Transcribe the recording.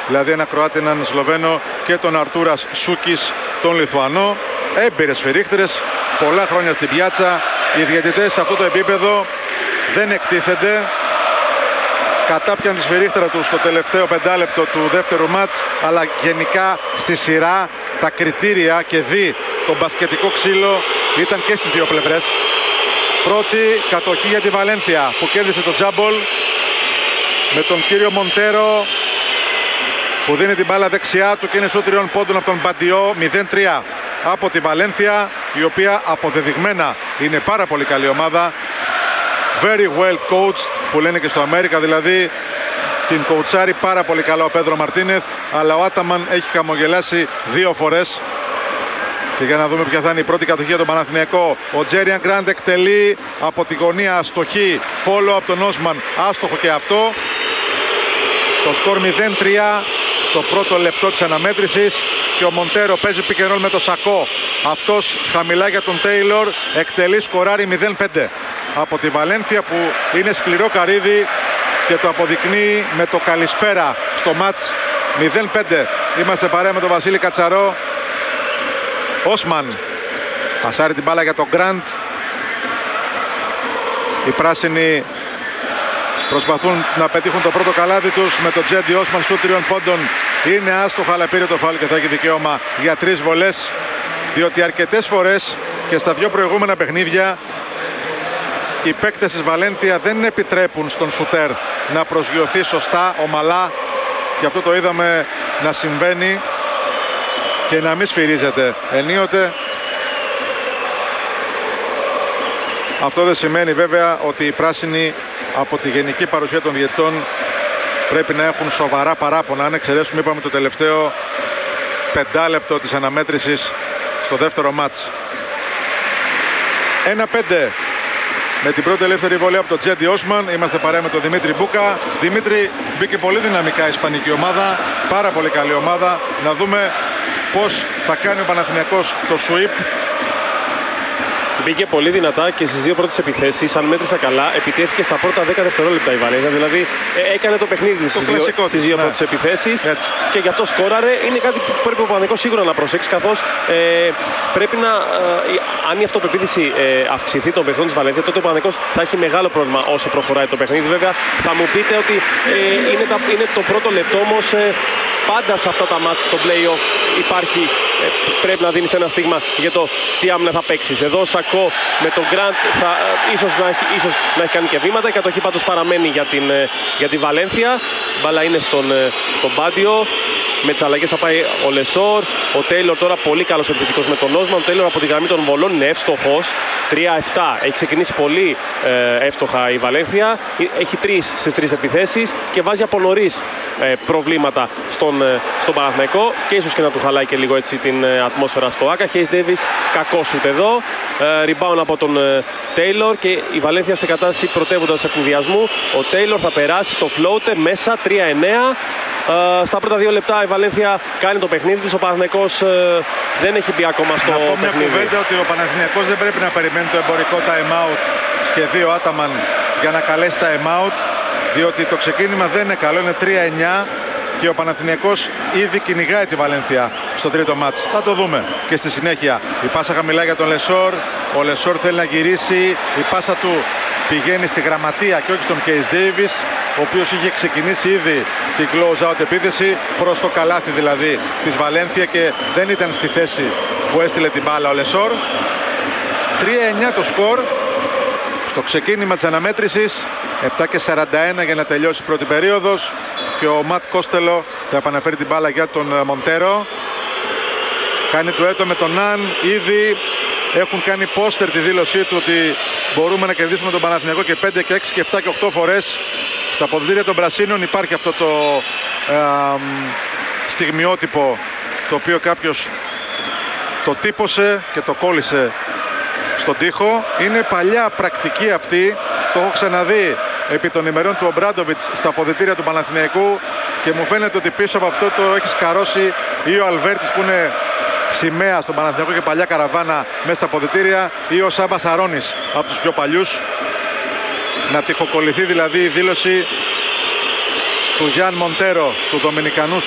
δηλαδή ένα Κροάτι, έναν Σλοβαίνο και τον Αρτούρας Σούκης, τον Λιθουανό. Έμπειρες σφυρίχτρες, πολλά χρόνια στην πιάτσα. Οι διαιτητές σε αυτό το επίπεδο δεν εκτίθενται. Κατάπιαν τη σφυρίχτρα τους στο τελευταίο πεντάλεπτο του δεύτερου μάτς, αλλά γενικά στη σειρά τα κριτήρια και δει το μπασκετικό ξύλο ήταν και στις δύο πλευρές. Πρώτη κατοχή για τη Βαλένθια που κέρδισε το τζάμπολ με τον κύριο Μοντέρο που δίνει την μπάλα δεξιά του και είναι σουτ 3 πόντων από τον Μπαντιό. 0-3 από τη Βαλένθια, η οποία αποδεδειγμένα είναι πάρα πολύ καλή ομάδα. Very well coached που λένε και στο Αμέρικα, δηλαδή την κοουτσάρει πάρα πολύ καλά ο Πέδρο Μαρτίνεθ, αλλά ο Άταμαν έχει χαμογελάσει 2 φορές. Και για να δούμε ποια θα είναι η πρώτη κατοχή για τον Παναθηναϊκό. Ο Τζέριαν Γκραντ εκτελεί από τη γωνία αστοχή, follow από τον Όσμαν, άστοχο και αυτό. Το σκορ 0-3 στο πρώτο λεπτό της αναμέτρησης και ο Μοντέρο παίζει pick and roll με τον Σακό. Αυτός χαμηλά για τον Τέιλορ, εκτελεί, σκοράρει 0-5 από τη Βαλένθια που είναι σκληρό καρύδι και το αποδεικνύει με το καλησπέρα στο μάτς. 0-5. Είμαστε παρέα με τον Βασίλη Κατσαρό. Όσμαν πασάρει την μπάλα για τον Γκραντ. Οι πράσινοι προσπαθούν να πετύχουν το πρώτο καλάδι τους με τον Τζέντι Όσμαν σουτ 3 πόντων. Είναι άστοχα, αλλά πήρε το φάουλ και θα έχει δικαίωμα για 3 βολές, διότι αρκετές φορές και στα 2 προηγούμενα παιχνίδια οι παίκτες της Βαλένθια δεν επιτρέπουν στον σουτέρ να προσγειωθεί σωστά, ομαλά, και αυτό το είδαμε να συμβαίνει και να μην σφυρίζεται ενίοτε. Αυτό δεν σημαίνει βέβαια ότι οι πράσινοι από τη γενική παρουσία των διαιτητών πρέπει να έχουν σοβαρά παράπονα. Αν εξαιρέσουμε, είπαμε, το τελευταίο πεντάλεπτο της αναμέτρησης στο δεύτερο μάτς. 1-5 με την πρώτη ελεύθερη βολή από τον Τζέντι Όσμαν. Είμαστε παρέα με τον Δημήτρη Μπούκα. Δημήτρη, μπήκε πολύ δυναμικά η ισπανική ομάδα, πάρα πολύ καλή ομάδα. Να δούμε πώς θα κάνει ο Παναθηναϊκός το sweep. Μπήκε πολύ δυνατά και στις 2 πρώτες επιθέσεις, αν μέτρησα καλά, επιτέθηκε στα πρώτα 10 δευτερόλεπτα η Βαλένθια. Δηλαδή έκανε το παιχνίδι στις 2 πρώτες επιθέσεις και γι' αυτό σκόραρε. Είναι κάτι που πρέπει ο Παναθηναϊκός σίγουρα να προσέξει, καθώς πρέπει να. Αν η αυτοπεποίθηση αυξηθεί των παιχνιδιών της Βαλένθια, τότε ο Παναθηναϊκός θα έχει μεγάλο πρόβλημα όσο προχωράει το παιχνίδι. Βέβαια, θα μου πείτε ότι είναι το πρώτο λεπτό, όμως πάντα σε αυτά τα μάτς, το play-off, πρέπει να δίνεις ένα στίγμα για το τι άμυνα θα παίξεις. Εδώ ο Σακό με τον Γκραντ ίσως να έχει κάνει και βήματα. Η κατοχή πάντως παραμένει για τη Βαλένθια. Μπάλα είναι στον Μπάντιο. Με τις αλλαγές θα πάει ο Λεσόρ. Ο Τέιλορ τώρα πολύ καλός επιθετικός με τον Όσμαν. Ο Τέιλορ από τη γραμμή των βολών είναι εύστοχος. 3-7. Έχει ξεκινήσει πολύ εύστοχα η Βαλένθια. Έχει 3 στις 3 επιθέσεις και βάζει από νωρίς προβλήματα στον Παναθηναϊκό και ίσως και να του χαλάει και λίγο έτσι την ατμόσφαιρα στο Άκα. Χέις Ντέβις, κακό σουτ εδώ. Rebound από τον Τέιλορ και η Βαλένθια σε κατάσταση πρωτεύοντας ευνηδιασμού. Ο Τέιλορ θα περάσει το floater μέσα, 3-9. Στα πρώτα 2 λεπτά η Βαλένθια κάνει το παιχνίδι της. Ο Παναθηναϊκός δεν έχει μπει ακόμα στο παιχνίδι. Να πω μια κουβέντα ότι ο Παναθηναϊκός δεν πρέπει να περιμένει το εμπορικό time-out και 2 Άταμαν για να καλέσει time-out, διότι το ξεκίνημα δεν είναι καλό, είναι 3-9 και ο Παναθηναϊκός ήδη κυνηγάει τη Βαλένθια στο τρίτο μάτς. Θα το δούμε και στη συνέχεια. Η πάσα χαμηλά για τον Λεσόρ. Ο Λεσόρ θέλει να γυρίσει. Η πάσα του πηγαίνει στη γραμματεία και όχι στον Κέις Ντέιβις, ο οποίος είχε ξεκινήσει ήδη την close-out επίθεση προς το καλάθι δηλαδή της Βαλένθια και δεν ήταν στη θέση που έστειλε την μπάλα ο Λεσόρ. 3-9 το σκορ στο ξεκίνημα της αναμέτρησης. 7:41 για να τελειώσει η πρώτη περίοδος και ο Ματ Κόστελο θα επαναφέρει την μπάλα για τον Μοντέρο. Κάνει ντουέτο με τον Ναν. Ήδη έχουν κάνει πόστερ τη δήλωσή του ότι μπορούμε να κερδίσουμε τον Παναθηναϊκό και 5 και 6 και 7 και 8 φορές. Στα αποδυτήρια των Πρασίνων υπάρχει αυτό το στιγμιότυπο το οποίο κάποιος το τύπωσε και το κόλλησε στον τοίχο. Είναι παλιά πρακτική αυτή. Το έχω ξαναδεί επί των ημερών του Ομπράντοβιτς στα αποδυτήρια του Παναθηναϊκού και μου φαίνεται ότι πίσω από αυτό το έχει σκαρώσει ή ο Αλβέρτης που είναι σημαία στον Παναθηναϊκό και παλιά καραβάνα μέσα στα αποδυτήρια, ή ο Σάμπας Αρώνης από τους πιο παλιούς. Να τυχοκολληθεί δηλαδή η δήλωση του Γιάν Μοντέρο, του Δομινικανού